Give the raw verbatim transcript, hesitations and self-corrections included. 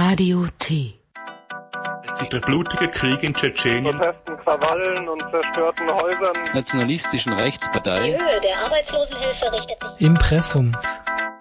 Radio T. Sich der blutige Krieg in Tschetschenien, Protesten, Krawallen und zerstörten Häusern, nationalistischen Rechtspartei. Die Höhe der Arbeitslosenhilfe richtet sich. Impressum.